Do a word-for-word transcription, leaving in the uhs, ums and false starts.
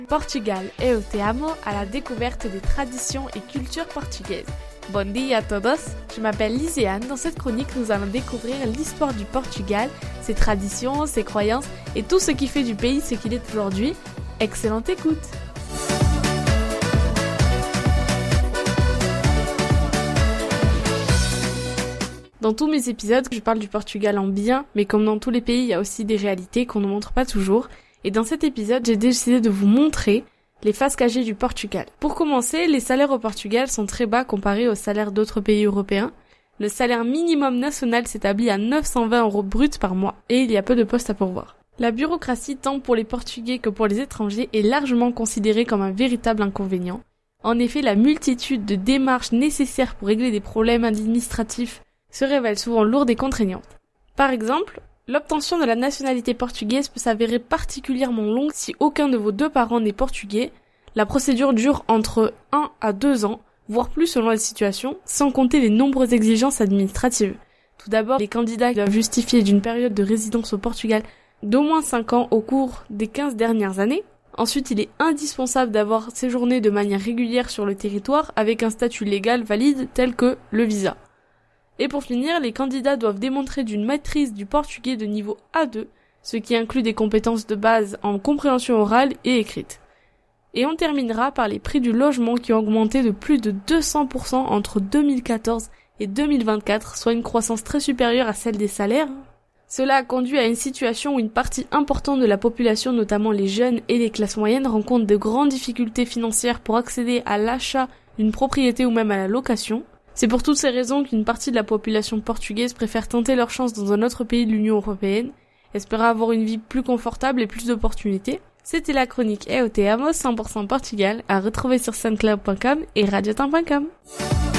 Portugal, eu te amo, à la découverte des traditions et cultures portugaises. Bon dia a todos, je m'appelle Lyséane. Dans cette chronique, nous allons découvrir l'histoire du Portugal, ses traditions, ses croyances et tout ce qui fait du pays ce qu'il est aujourd'hui. Excellente écoute! Dans tous mes épisodes, je parle du Portugal en bien, mais comme dans tous les pays, il y a aussi des réalités qu'on ne montre pas toujours. Et dans cet épisode, j'ai décidé de vous montrer les faces cachées du Portugal. Pour commencer, les salaires au Portugal sont très bas comparés aux salaires d'autres pays européens. Le salaire minimum national s'établit à neuf cent vingt euros bruts par mois, et il y a peu de postes à pourvoir. La bureaucratie, tant pour les Portugais que pour les étrangers, est largement considérée comme un véritable inconvénient. En effet, la multitude de démarches nécessaires pour régler des problèmes administratifs se révèle souvent lourde et contraignante. Par exemple, l'obtention de la nationalité portugaise peut s'avérer particulièrement longue si aucun de vos deux parents n'est portugais. La procédure dure entre un à deux ans, voire plus selon la situation, sans compter les nombreuses exigences administratives. Tout d'abord, les candidats doivent justifier d'une période de résidence au Portugal d'au moins cinq ans au cours des quinze dernières années. Ensuite, il est indispensable d'avoir séjourné de manière régulière sur le territoire avec un statut légal valide tel que le visa. Et pour finir, les candidats doivent démontrer d'une maîtrise du portugais de niveau A deux, ce qui inclut des compétences de base en compréhension orale et écrite. Et on terminera par les prix du logement qui ont augmenté de plus de deux cents pour cent entre deux mille quatorze et deux mille vingt-quatre, soit une croissance très supérieure à celle des salaires. Cela a conduit à une situation où une partie importante de la population, notamment les jeunes et les classes moyennes, rencontrent de grandes difficultés financières pour accéder à l'achat d'une propriété ou même à la location. C'est pour toutes ces raisons qu'une partie de la population portugaise préfère tenter leur chance dans un autre pays de l'Union européenne, espérant avoir une vie plus confortable et plus d'opportunités. C'était la chronique Eu te amo cent pour cent Portugal, à retrouver sur soundcloud point com et radiotin point com.